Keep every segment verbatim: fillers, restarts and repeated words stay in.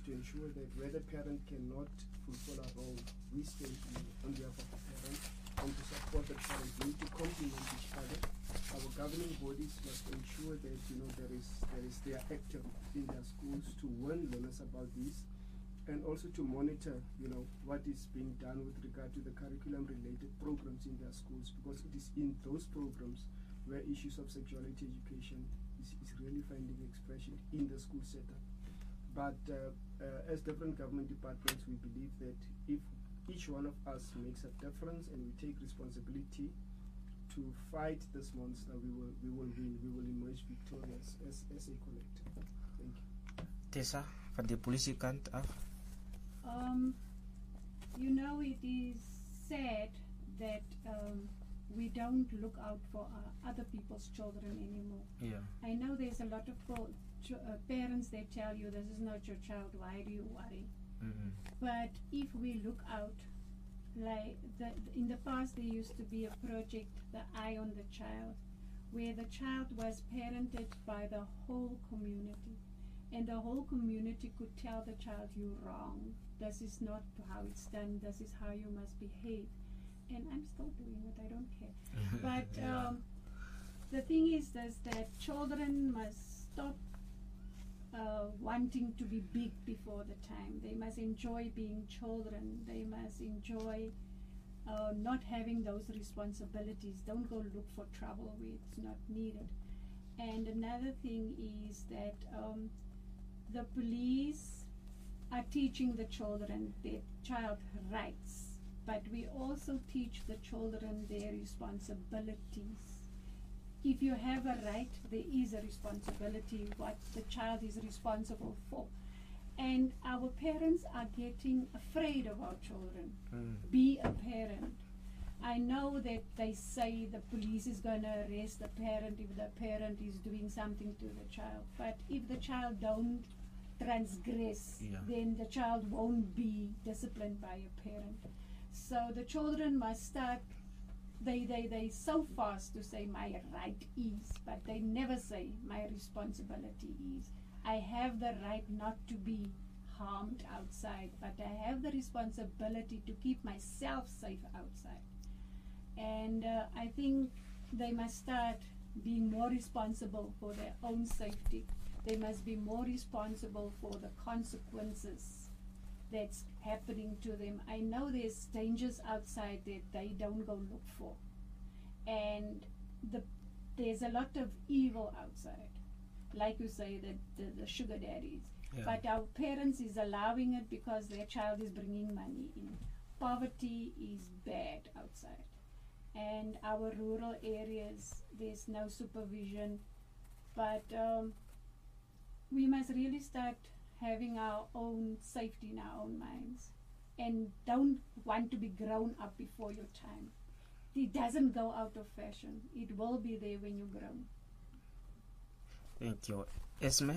to ensure that where the parent cannot fulfill a role, we stay on behalf of the parent, and to support the parent. We need to complement each other. Our governing bodies must ensure that you know there is there is they are active in their schools to warn learners about this, and also to monitor you know what is being done with regard to the curriculum related programs in their schools, because it is in those programs where issues of sexuality education is, is really finding expression in the school setup. But uh, uh, as different government departments, we believe that if each one of us makes a difference and we take responsibility to fight this monster, we will we will win. We will emerge victorious as, as a collective. Thank you. Tessa, van de politiekant af. Um, you know, it is sad that um, we don't look out for uh, other people's children anymore. Yeah. I know there's a lot of po- ch- uh, parents that tell you this is not your child, why do you worry? Mm-hmm. But if we look out, like the, in the past there used to be a project, the Eye on the Child, where the child was parented by the whole community, and the whole community could tell the child, you're wrong, this is not how it's done, this is how you must behave. And I'm still doing it, I don't care. But Yeah. um, the thing is this, that children must stop uh, wanting to be big before the time. They must enjoy being children. They must enjoy uh, not having those responsibilities. Don't go look for trouble where it's not needed. And another thing is that um, the police are teaching the children their child rights, but we also teach the children their responsibilities. If you have a right, there is a responsibility, what the child is responsible for. And our parents are getting afraid of our children. Mm. Be a parent. I know that they say the police is going to arrest the parent if the parent is doing something to the child. But if the child don't transgress, Yeah. then the child won't be disciplined by a parent. So the children must start, they, they, they so fast to say my right is, but they never say my responsibility is. I have the right not to be harmed outside, but I have the responsibility to keep myself safe outside. And uh, I think they must start being more responsible for their own safety. They must be more responsible for the consequences that's happening to them. I know there's dangers outside that they don't go look for. And the, there's a lot of evil outside. Like you say, the, the, the sugar daddies. Yeah. But our parents is allowing it because their child is bringing money in. Poverty is bad outside. And our rural areas, there's no supervision. But um, we must really start having our own safety in our own minds. And don't want to be grown up before your time. It doesn't go out of fashion. It will be there when you're grown. Thank you. Esme?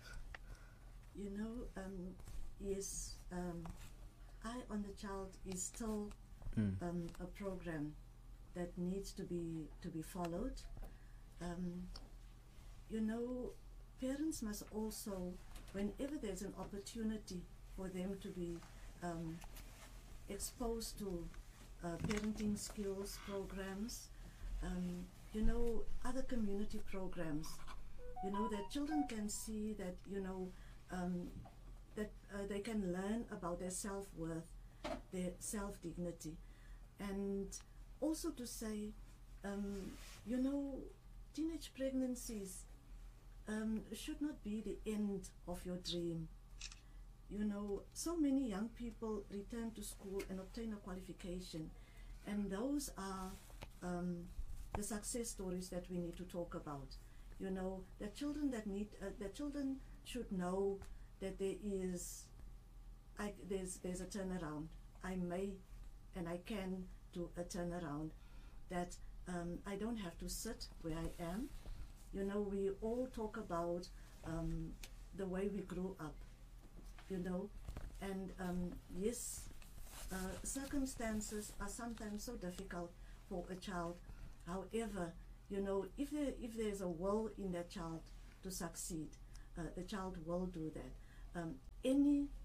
You know, um, yes, um, Eye on the Child is still Mm. um, a program that needs to be to be followed. Um, you know, parents must also, whenever there's an opportunity for them to be um, exposed to uh, parenting skills programs, um, you know, other community programs, you know, that children can see that, you know, um, that uh, they can learn about their self-worth, their self-dignity, and also to say, um, you know, teenage pregnancies um, should not be the end of your dream. You know, so many young people return to school and obtain a qualification, and those are um, the success stories that we need to talk about. You know, the children that need, uh, the children should know that there is, I, there's there's a turnaround. I may, and I can do a turnaround. That um, I don't have to sit where I am. You know, we all talk about um, the way we grew up. You know, and um, yes, uh, circumstances are sometimes so difficult for a child. However, you know, if there if there's a will in that child to succeed, uh, the child will do that. Um, any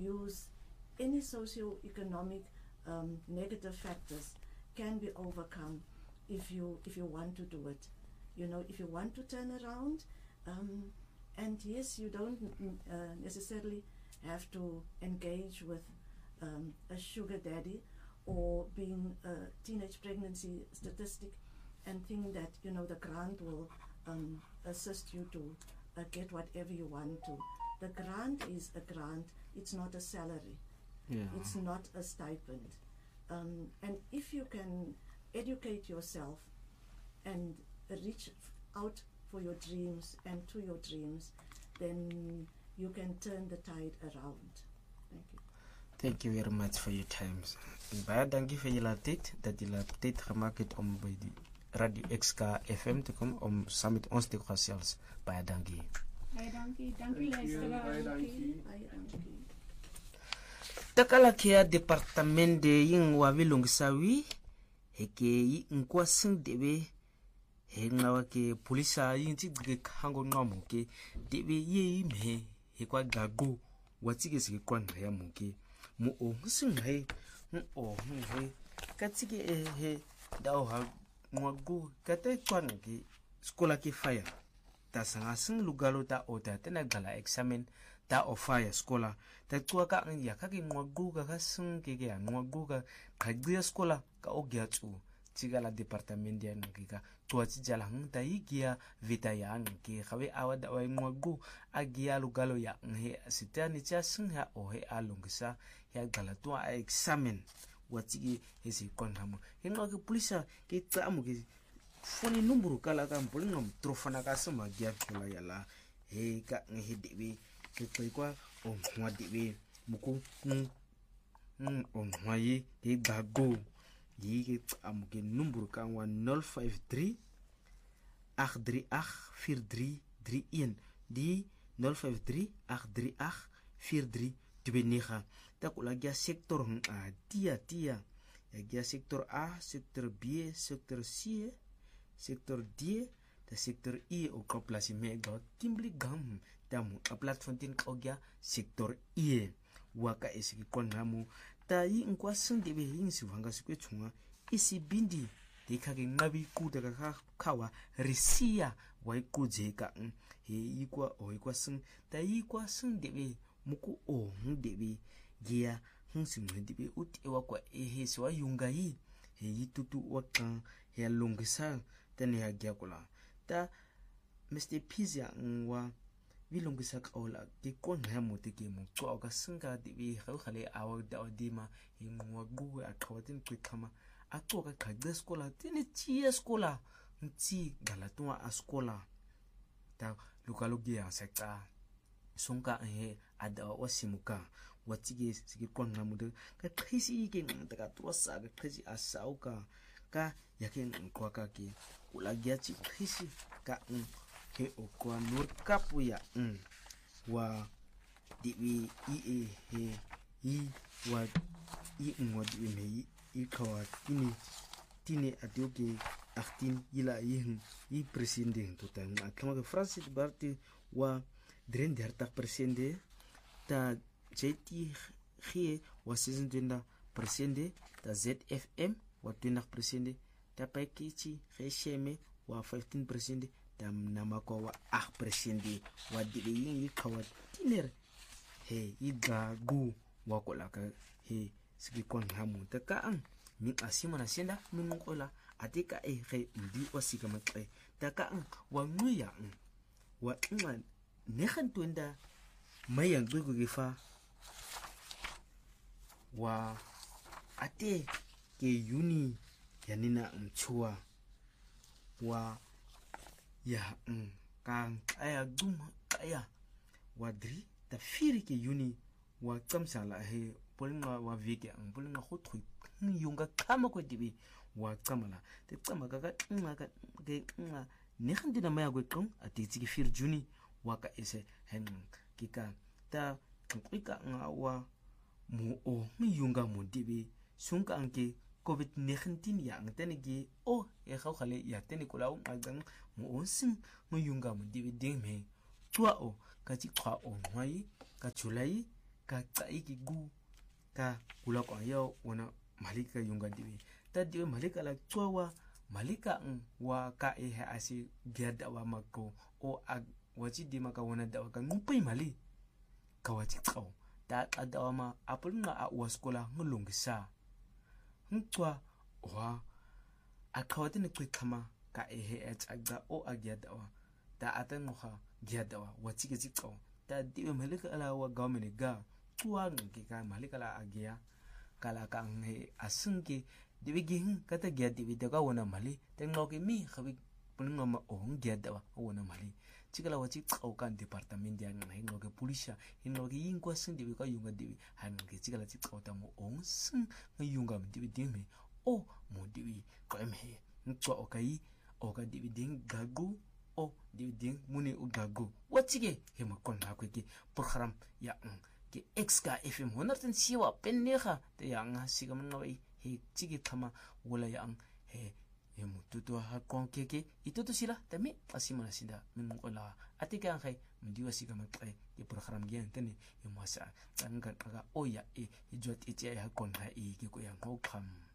abuse, any socio-economic um, negative factors can be overcome if you if you want to do it. You know, if you want to turn around, um, and yes, you don't uh, necessarily have to engage with um, a sugar daddy or being a teenage pregnancy statistic and think that, you know, the grant will um, assist you to uh, get whatever you want to. The grant is a grant, it's not a salary. Yeah. It's not a stipend. Um, and if you can educate yourself and reach out for your dreams and to your dreams, then you can turn the tide around. Thank you. Thank you very much for your time. Baie dankie vir julle tyd dat julle tyd gemaak het om by die Radio X K F M te kom om saam met ons te gesels. Baie dankie. Baie dankie. Dankie luisteraar. Baie dankie. Baie dankie. Takala kia departement de yin wa vilongsawi heke yi nkwa sing debe he ngawa ke polisa yin ti gbe kango ngamo ke debe ye me he kwa gago watike se kwa ngaya muke mu o sing he o he katike e he dawo ha ngwago kate kwa ngke skola ke fire ta sanga sing lugalo ta ota tena gala examen ta o fire skola ta tsuwa ka ang ya ka ke ngwago ka ka sing ke ke ngwago ka kagya skola ka ogya tsu tigala departement ya ngika tsuwa tijala hang ta igia vita ya ngke khawe awada wa ngwago agia lugalo ya nghe sitani cha sing ha o he alungisa ya gala twa a examen watigi hesi konhamo hinga ke polisa ke tsamu ke foni numero kala ka mpolingam trofana ka sama gya pula yala he ka nghe debe ke kwa o mwa debe muko mm mm o mwa yi ke gago yi ke tsamu ke numero ka wa nul vyf drie agt drie agt vier drie drie een di nul vyf drie agt drie agt vier drie twee negen takula gya sector a tia tia ya gya sector A, sector B, sector C, sector D, ta sector E o ko place mega timbli gam tamu a platform tin ko gya sector E waka esiki konamu ta yi nkwa sinde be yin si vanga sikwe chunga isi bindi de ka ke ngabi ku daga ka kawa risia wa ikuje ka he ikwa o ikwa sing ta ikwa sinde be muku o ndebe gia hunsi ndebe uti wa kwa ehe so yunga yi he yitutu waka he longisa tani ha gia kula ta Mister Pizia ngwa vilongisa ka ola ke kona mo te ke mo tswa ka singa debe ga khale awa da odima ngwa gu a qawatin kwikama a tsoka ka gbe skola tini tie skola ntsi galatwa a skola ta lokalogia sekta sonka he ada wasimuka watige sigi konna mude ka khisi ke ngata ka trosa ka khisi asauka ka yake nkwaka ke ulagia chi khisi ka ke okwa nur kapu ya mm wa dibi i he i wa i ngwa dibi me i kawa tini tini atioke achttien ila i i president totan akama ke Francis Barti wa drieëndertig persent ta J T G wa zesentwintig persent ta Z F M wa twintig persent ta Pakichi Gesheme wa vyftien persent ta Namako wa agt persent wa dibi kawa tiner he iga gu wa kolaka he sigi kon hamu ta ka ang min asima na senda min ngola atika e ge ndi wasika makle ta ka ang wa nguya wa ngwa negan twinda mayang gwigo gifa wa ate ke uni yanina mchua wa ya mm, kan aya duma aya wa dri ta firi ke uni wa tsamsala he polinga wa vike ang polinga khothu yunga kama ko dibi wa tsamala te tsamaka ka nga ka ke nga negan dina maya gwe kong ati tsiki fir juni waka ese hen kika ta kwika nga wa mu o yunga mu dibi sunka anke covid nineteen ya ngtene gi o e khaw khale ya tene kula o ngagang mu onsin mu yunga mu dibi dingme tua o ka ti khwa o ngwai ka chulai ka tsaiki gu ka kula kwa yo wana malika yunga diwi ta diwi malika la tsawa malika ng wa ka e ha asi gyada wa mako o ag wachi di maka wana dawa ka ngupai mali ka wachi tsaw ta adawa ma apul nga a waskola ngulungisa ngtswa wa akawati ni kwikama ka e he et agda o agyada wa ta atangoha gyada wa wachi ke tsaw ta diwi malika ala wa gawmeni ga tuwa ngki ka malika la agya kala ka nghe asungke diwi gihing kata gya diwi daga wana mali tengno ke mi khabi pulinga ma ong gya dawa wana mali chikala wachi tsau kan department dia nghe nglo ke pulisha hinlo ke yingwa sing diwi ka yunga diwi han ke chikala chi tsau ta mo ong sing ngayunga diwi dingme o mo diwi ko emhe ngtwa okai oka diwi ding gagu o diwi ding muni u gagu wachige hema kon ha ko ke program ya ke exka fm honarten siwa penneha te yang sigam ngai he chigi thama wala yang he he mututo ha kon keke ituto sila tami asimana sinda min ngola atika ngai mdiwa sigam kai ke program gen tene yumasa tanga kaga oya e jot ichi ha kon ha e ke ko yang ho kham